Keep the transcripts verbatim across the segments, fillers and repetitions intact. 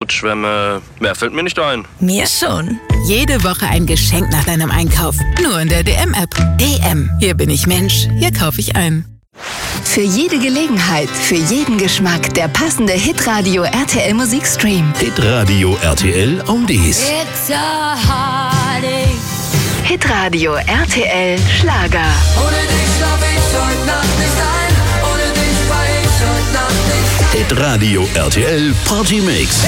Brotschwämme. Mehr fällt mir nicht ein. Mir schon. Jede Woche ein Geschenk nach deinem Einkauf. Nur in der D M-App. D M. Hier bin ich Mensch. Hier kaufe ich ein. Für jede Gelegenheit, für jeden Geschmack der passende Hitradio R T L Musikstream. Hitradio R T L Oldies. It's a heartache. Hitradio R T L Schlager. Ohne dich schlaf ich heute Nacht nicht ein. Ohne dich war ich heute Nacht nicht. Hitradio R T L Party Mix.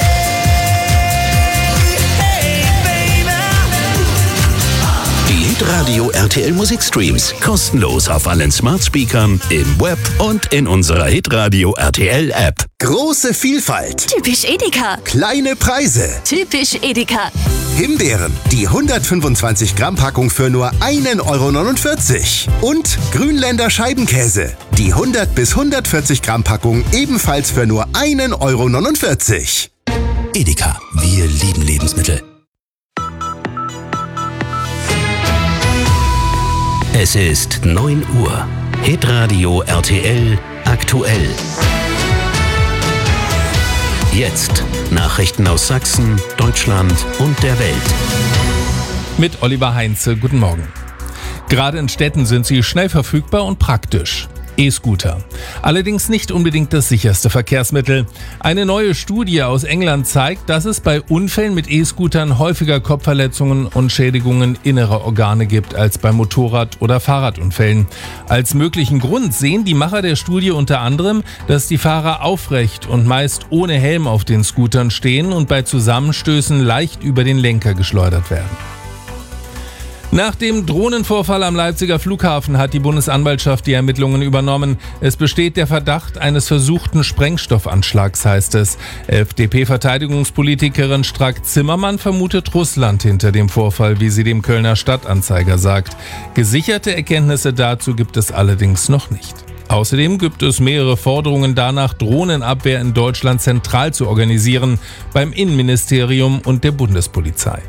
Die Hitradio R T L Musikstreams kostenlos auf allen Smart Speakern, im Web und in unserer Hitradio R T L App. Große Vielfalt. Typisch Edeka. Kleine Preise. Typisch Edeka. Himbeeren, die hundertfünfundzwanzig Gramm Packung für nur ein Euro neunundvierzig. Und Grünländer Scheibenkäse, die hundert bis hundertvierzig Gramm Packung ebenfalls für nur ein Euro neunundvierzig. Edeka, wir lieben Lebensmittel. Es ist neun Uhr. Hitradio R T L aktuell. Jetzt Nachrichten aus Sachsen, Deutschland und der Welt. Mit Oliver Heinze, guten Morgen. Gerade in Städten sind sie schnell verfügbar und praktisch. E-Scooter. Allerdings nicht unbedingt das sicherste Verkehrsmittel. Eine neue Studie aus England zeigt, dass es bei Unfällen mit E-Scootern häufiger Kopfverletzungen und Schädigungen innerer Organe gibt als bei Motorrad- oder Fahrradunfällen. Als möglichen Grund sehen die Macher der Studie unter anderem, dass die Fahrer aufrecht und meist ohne Helm auf den Scootern stehen und bei Zusammenstößen leicht über den Lenker geschleudert werden. Nach dem Drohnenvorfall am Leipziger Flughafen hat die Bundesanwaltschaft die Ermittlungen übernommen. Es besteht der Verdacht eines versuchten Sprengstoffanschlags, heißt es. F D P-Verteidigungspolitikerin Strack-Zimmermann vermutet Russland hinter dem Vorfall, wie sie dem Kölner Stadtanzeiger sagt. Gesicherte Erkenntnisse dazu gibt es allerdings noch nicht. Außerdem gibt es mehrere Forderungen danach, Drohnenabwehr in Deutschland zentral zu organisieren, beim Innenministerium und der Bundespolizei.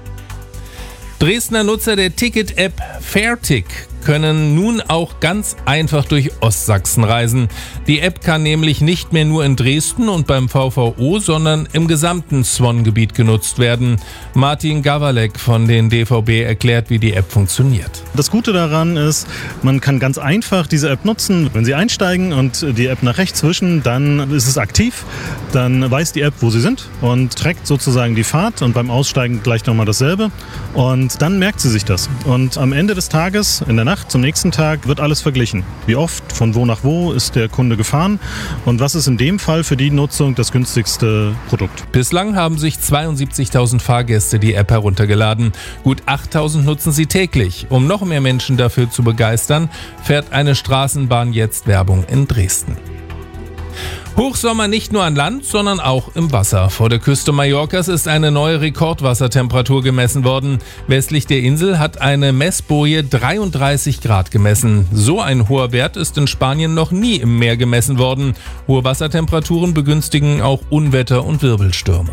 Dresdner Nutzer der Ticket-App Fairtick können nun auch ganz einfach durch Ostsachsen reisen. Die App kann nämlich nicht mehr nur in Dresden und beim V V O, sondern im gesamten Swan-Gebiet genutzt werden. Martin Gawalek von den D V B erklärt, wie die App funktioniert. Das Gute daran ist, man kann ganz einfach diese App nutzen. Wenn Sie einsteigen und die App nach rechts wischen, dann ist es aktiv. Dann weiß die App, wo Sie sind und trackt sozusagen die Fahrt und beim Aussteigen gleich nochmal dasselbe. Und dann merkt sie sich das. Und am Ende des Tages, in der Nacht, zum nächsten Tag, wird alles verglichen. Wie oft, von wo nach wo ist der Kunde gefahren und was ist in dem Fall für die Nutzung das günstigste Produkt. Bislang haben sich zweiundsiebzigtausend Fahrgäste die App heruntergeladen. Gut achttausend nutzen sie täglich. Um noch mehr Menschen dafür zu begeistern, fährt eine Straßenbahn jetzt Werbung in Dresden. Hochsommer nicht nur an Land, sondern auch im Wasser. Vor der Küste Mallorcas ist eine neue Rekordwassertemperatur gemessen worden. Westlich der Insel hat eine Messboje dreiunddreißig Grad gemessen. So ein hoher Wert ist in Spanien noch nie im Meer gemessen worden. Hohe Wassertemperaturen begünstigen auch Unwetter und Wirbelstürme.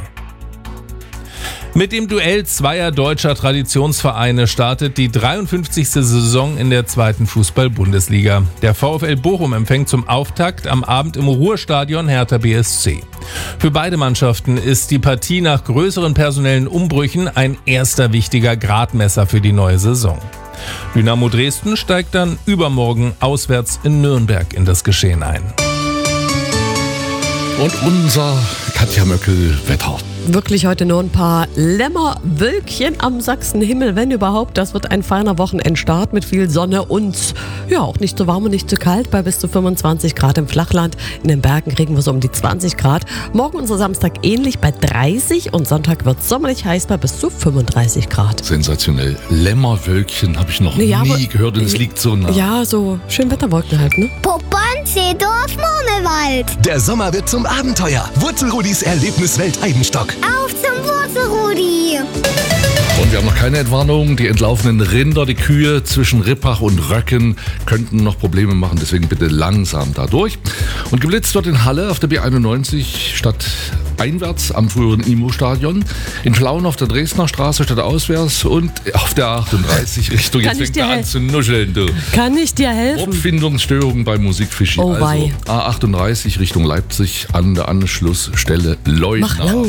Mit dem Duell zweier deutscher Traditionsvereine startet die dreiundfünfzigste Saison in der zweiten Fußball-Bundesliga. Der VfL Bochum empfängt zum Auftakt am Abend im Ruhrstadion Hertha B S C. Für beide Mannschaften ist die Partie nach größeren personellen Umbrüchen ein erster wichtiger Gradmesser für die neue Saison. Dynamo Dresden steigt dann übermorgen auswärts in Nürnberg in das Geschehen ein. Und unser Katja Möckel-Wetter. Wirklich heute nur ein paar Lämmerwölkchen am Sachsenhimmel, wenn überhaupt. Das wird ein feiner Wochenendstart mit viel Sonne und ja, auch nicht zu warm und nicht zu kalt, bei bis zu fünfundzwanzig Grad im Flachland. In den Bergen kriegen wir so um die zwanzig Grad. Morgen unser Samstag ähnlich bei dreißig und Sonntag wird es sommerlich heiß bei bis zu fünfunddreißig Grad. Sensationell. Lämmerwölkchen habe ich noch ja, nie aber, gehört und es liegt so nah. Ja, so schön Wetterwolken halt, ne? Poppern, Seedorf, Monewald. Der Sommer wird zum Abenteuer. Wurzelrudis Erlebniswelt Eibenstock. Auf zum Wurzelrudi! Und wir haben noch keine Entwarnung. Die entlaufenen Rinder, die Kühe zwischen Rippach und Röcken könnten noch Probleme machen. Deswegen bitte langsam da durch. Und geblitzt dort in Halle auf der B einundneunzig statt einwärts am früheren I M O-Stadion. In Plauen auf der Dresdner Straße statt auswärts und auf der achtunddreißig Richtung. Jetzt fängt er an zu nuscheln, du. Kann ich dir helfen? Wortfindungsstörung bei Musikfischi. Oh, also A achtunddreißig Richtung Leipzig an der Anschlussstelle Leuna.